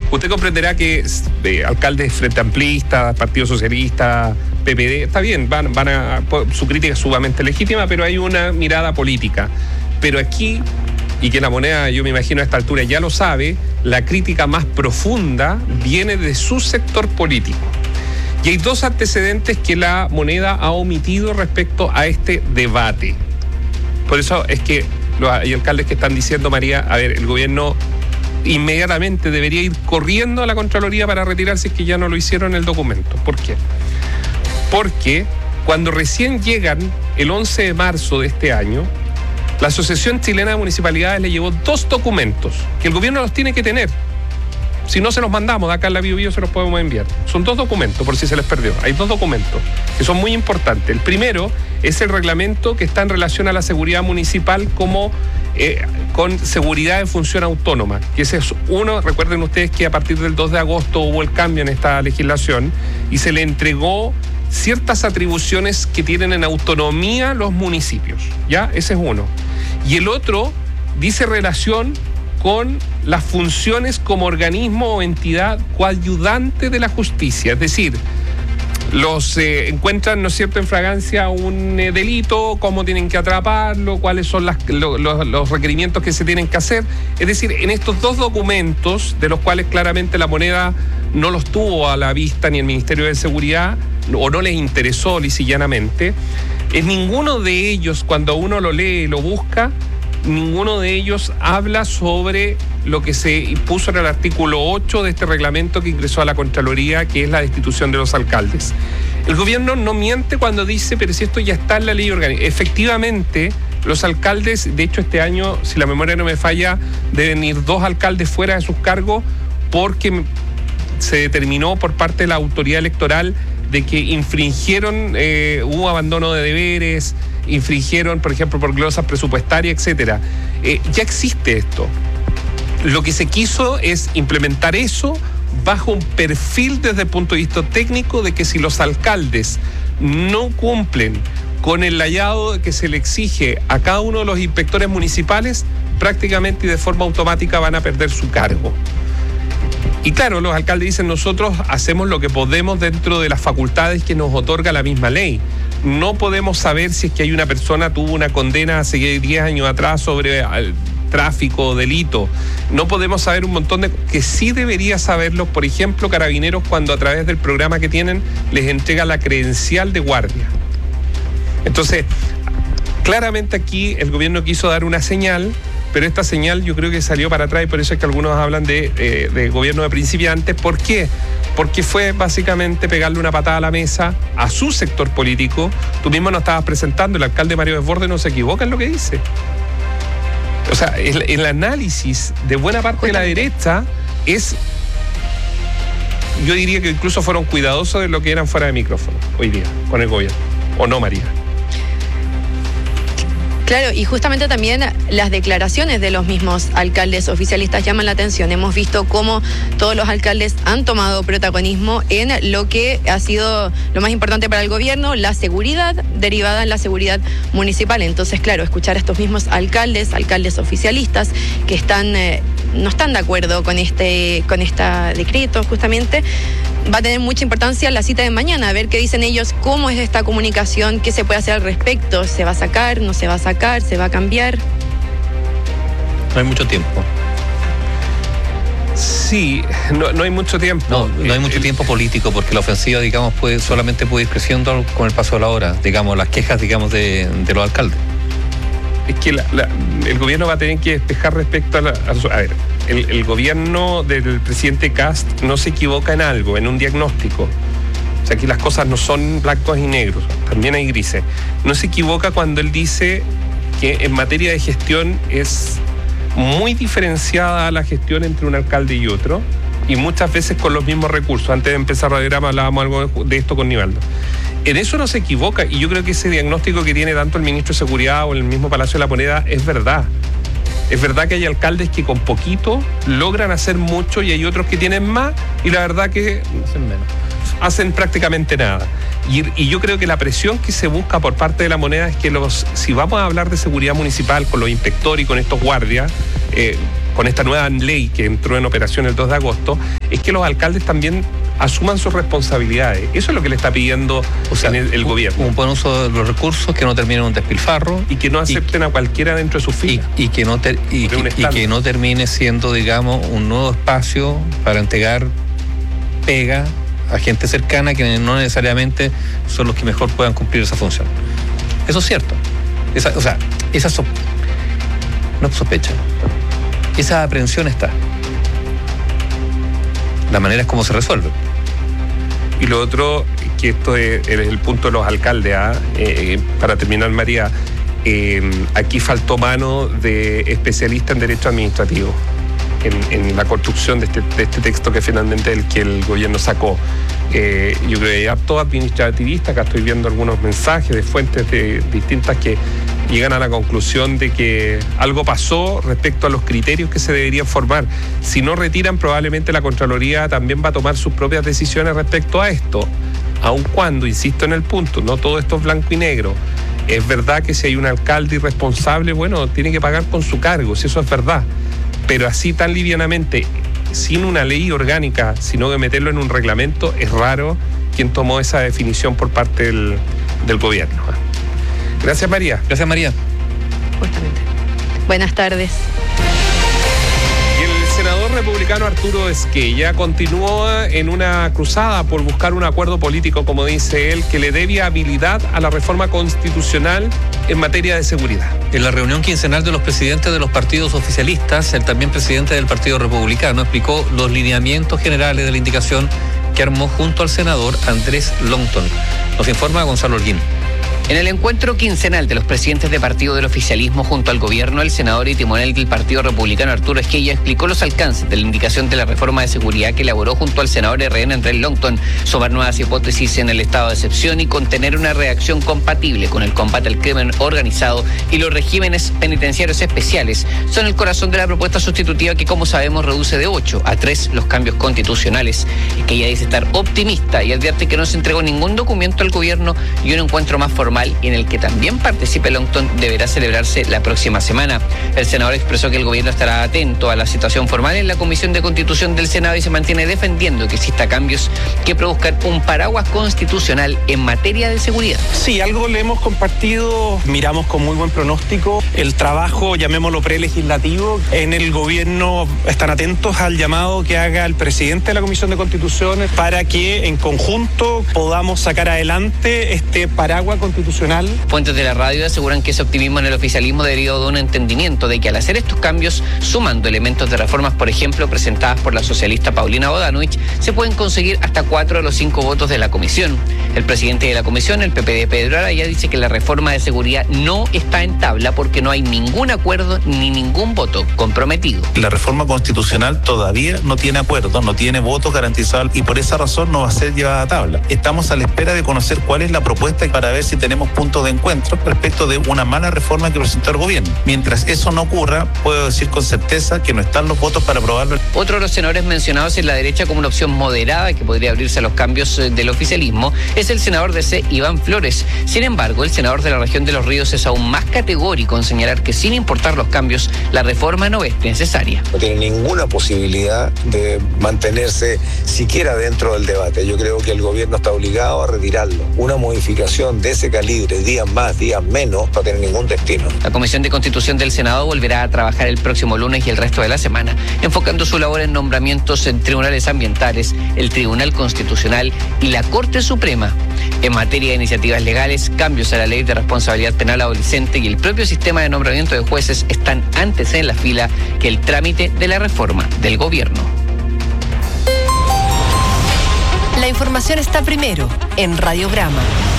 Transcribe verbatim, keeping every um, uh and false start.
Usted comprenderá que eh, alcaldes frente amplistas, Partido Socialista, P P D, está bien, van, van a, su crítica es sumamente legítima, pero hay una mirada política. Pero aquí, y que La Moneda, yo me imagino a esta altura ya lo sabe, la crítica más profunda viene de su sector político. Y hay dos antecedentes que La Moneda ha omitido respecto a este debate. Por eso es que los, hay alcaldes que están diciendo, María, a ver, el gobierno inmediatamente debería ir corriendo a la Contraloría para retirarse, es que ya no lo hicieron en el documento. ¿Por qué? Porque cuando recién llegan, el once de marzo de este año, la Asociación Chilena de Municipalidades le llevó dos documentos que el gobierno los tiene que tener. Si no se los mandamos, de acá en la Bio Bio se los podemos enviar. Son dos documentos, por si se les perdió. Hay dos documentos que son muy importantes. El primero es el reglamento que está en relación a la seguridad municipal como eh, con seguridad de función autónoma. Que ese es uno, recuerden ustedes que a partir del dos de agosto hubo el cambio en esta legislación y se le entregó ciertas atribuciones que tienen en autonomía los municipios. ¿Ya? Ese es uno. Y el otro dice relación con las funciones como organismo o entidad coayudante de la justicia. Es decir, los eh, encuentran, ¿no es cierto?, en fragancia un eh, delito, cómo tienen que atraparlo, cuáles son las, lo, lo, los requerimientos que se tienen que hacer. Es decir, en estos dos documentos, de los cuales claramente La Moneda no los tuvo a la vista ni el Ministerio de Seguridad, o no les interesó lisa y llanamente, en ninguno de ellos, cuando uno lo lee y lo busca, ninguno de ellos habla sobre lo que se impuso en el artículo ocho de este reglamento que ingresó a la Contraloría, que es la destitución de los alcaldes. El gobierno no miente cuando dice, pero si esto ya está en la ley orgánica. Efectivamente, los alcaldes, de hecho este año, si la memoria no me falla, deben ir dos alcaldes fuera de sus cargos porque se determinó por parte de la autoridad electoral de que infringieron, eh, hubo abandono de deberes, infringieron, por ejemplo, por glosas presupuestarias, etcétera. Eh, ya existe esto. Lo que se quiso es implementar eso bajo un perfil desde el punto de vista técnico de que si los alcaldes no cumplen con el layado que se le exige a cada uno de los inspectores municipales, prácticamente y de forma automática van a perder su cargo. Y claro, los alcaldes dicen, nosotros hacemos lo que podemos dentro de las facultades que nos otorga la misma ley. No podemos saber si es que hay una persona tuvo una condena hace diez años atrás sobre el tráfico o delito. No podemos saber un montón de... que sí debería saberlo, por ejemplo, Carabineros, cuando a través del programa que tienen les entrega la credencial de guardia. Entonces, claramente aquí el gobierno quiso dar una señal, pero esta señal yo creo que salió para atrás y por eso es que algunos hablan de, eh, de gobierno de principiantes. ¿Por qué? Porque fue básicamente pegarle una patada a la mesa a su sector político. Tú mismo nos estabas presentando, el alcalde Mario Desbordes no se equivoca en lo que dice. O sea, el, el análisis de buena parte de la derecha es, yo diría que incluso fueron cuidadosos de lo que eran fuera de micrófono hoy día con el gobierno. ¿O no, María? Claro, y justamente también las declaraciones de los mismos alcaldes oficialistas llaman la atención. Hemos visto cómo todos los alcaldes han tomado protagonismo en lo que ha sido lo más importante para el gobierno, la seguridad, derivada en la seguridad municipal. Entonces, claro, escuchar a estos mismos alcaldes, alcaldes oficialistas, que están eh, no están de acuerdo con este, con este decreto, justamente, va a tener mucha importancia la cita de mañana, a ver qué dicen ellos, cómo es esta comunicación, qué se puede hacer al respecto, ¿se va a sacar, no se va a sacar, se va a cambiar? No hay mucho tiempo. Sí, no, no hay mucho tiempo. No, no hay mucho el, tiempo político, porque la ofensiva, digamos, puede, solamente puede ir creciendo con el paso de la hora, digamos, las quejas, digamos, de, de los alcaldes. Es que la, la, el gobierno va a tener que despejar respecto a la... A, a ver, el, el gobierno del presidente Kast no se equivoca en algo, en un diagnóstico. O sea, aquí las cosas no son blancos y negros, también hay grises. No se equivoca cuando él dice que en materia de gestión es muy diferenciada la gestión entre un alcalde y otro, y muchas veces con los mismos recursos. Antes de empezar Radiograma hablábamos algo de esto con Nivaldo. En eso no se equivoca, y yo creo que ese diagnóstico que tiene tanto el ministro de Seguridad o el mismo Palacio de la Moneda es verdad. Es verdad que hay alcaldes que con poquito logran hacer mucho y hay otros que tienen más y la verdad que hacen menos. Hacen prácticamente nada. Y, y yo creo que la presión que se busca por parte de la Moneda es que los, si vamos a hablar de seguridad municipal con los inspectores y con estos guardias, eh, con esta nueva ley que entró en operación el dos de agosto, es que los alcaldes también asuman sus responsabilidades. Eso es lo que le está pidiendo o sea, el, el un, gobierno. Un buen uso de los recursos, que no termine en un despilfarro. Y que no acepten y, a cualquiera dentro de sus filas. Y, y, que no ter, y, que, y que no termine siendo, digamos, un nuevo espacio para entregar pega a gente cercana que no necesariamente son los que mejor puedan cumplir esa función. Eso es cierto. Esa, o sea, esa so, no sospecha. Esa aprehensión está. La manera es como se resuelve. Y lo otro, que esto es, es el punto de los alcaldes, ¿eh? Eh, para terminar, María, eh, aquí faltó mano de especialistas en derecho administrativo en, en la construcción de este, de este texto que finalmente el que el gobierno sacó. Eh, yo creo que hay harto administrativista, acá estoy viendo algunos mensajes de fuentes de, distintas que llegan a la conclusión de que algo pasó respecto a los criterios que se deberían formar. Si no retiran, probablemente la Contraloría también va a tomar sus propias decisiones respecto a esto, aun cuando, insisto en el punto, no todo esto es blanco y negro. Es verdad que si hay un alcalde irresponsable, bueno, tiene que pagar con su cargo, si eso es verdad, pero así tan livianamente, sin una ley orgánica, sino de meterlo en un reglamento, es raro quien tomó esa definición por parte del, del gobierno. Gracias, María. Gracias, María. Justamente. Buenas tardes. Y el senador republicano Arturo Esquella continúa en una cruzada por buscar un acuerdo político, como dice él, que le dé viabilidad a la reforma constitucional en materia de seguridad. En la reunión quincenal de los presidentes de los partidos oficialistas, el también presidente del Partido Republicano explicó los lineamientos generales de la indicación que armó junto al senador Andrés Longton. Nos informa Gonzalo Holguín. En el encuentro quincenal de los presidentes de partido del oficialismo junto al gobierno, el senador y timonel del Partido Republicano Arturo Esquella explicó los alcances de la indicación de la reforma de seguridad que elaboró junto al senador R N Andrés Longton, sobre nuevas hipótesis en el estado de excepción y contener una reacción compatible con el combate al crimen organizado y los regímenes penitenciarios especiales. Son el corazón de la propuesta sustitutiva que, como sabemos, reduce de ocho a tres los cambios constitucionales. Esquella dice estar optimista y advierte que no se entregó ningún documento al gobierno y un encuentro más formal y en el que también participe Longton deberá celebrarse la próxima semana. El senador expresó que el gobierno estará atento a la situación formal en la Comisión de Constitución del Senado y se mantiene defendiendo que exista cambios que produzcan un paraguas constitucional en materia de seguridad. Sí, algo le hemos compartido, miramos con muy buen pronóstico el trabajo, llamémoslo prelegislativo. En el gobierno están atentos al llamado que haga el presidente de la Comisión de Constitución para que en conjunto podamos sacar adelante este paraguas constitucional. Fuentes de la radio aseguran que ese optimismo en el oficialismo derivó de un entendimiento de que al hacer estos cambios, sumando elementos de reformas, por ejemplo, presentadas por la socialista Paulina Bodanovich, se pueden conseguir hasta cuatro de los cinco votos de la comisión. El presidente de la comisión, el P P D, Pedro Araya, dice que la reforma de seguridad no está en tabla porque no hay ningún acuerdo ni ningún voto comprometido. La reforma constitucional todavía no tiene acuerdo, no tiene votos garantizados y por esa razón no va a ser llevada a tabla. Estamos a la espera de conocer cuál es la propuesta para ver si tenemos puntos de encuentro respecto de una mala reforma que presentó el gobierno. Mientras eso no ocurra, puedo decir con certeza que no están los votos para aprobarlo. Otro de los senadores mencionados en la derecha como una opción moderada que podría abrirse a los cambios del oficialismo es el senador D C, Iván Flores. Sin embargo, el senador de la región de Los Ríos es aún más categórico en señalar que sin importar los cambios, la reforma no es necesaria. No tiene ninguna posibilidad de mantenerse siquiera dentro del debate. Yo creo que el gobierno está obligado a retirarlo. Una modificación de ese calibre, días más, días menos, no tiene ningún destino. La Comisión de Constitución del Senado volverá a trabajar el próximo lunes y el resto de la semana, enfocando su labor en nombramientos en tribunales ambientales, el Tribunal Constitucional y la Corte Suprema. En materia de iniciativas legales, cambios a la Ley de Responsabilidad Penal Adolescente y el propio sistema de nombramiento de jueces están antes en la fila que el trámite de la reforma del gobierno. La información está primero en Radiograma.